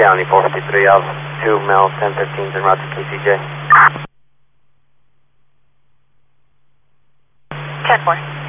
County 453, Alpha 2, Mel 1015 en route to KCJ. 10-4.